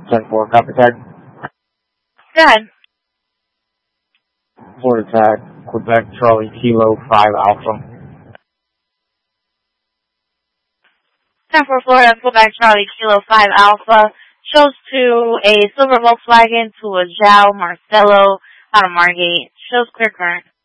10-4, copy tag. Go ahead. Florida tag, Quebec Charlie Kilo 5 Alpha. 10-4 Florida, Quebec Charlie Kilo 5 Alpha. Shows to a silver Volkswagen to a João Marcelo out of Margate. Shows clear current.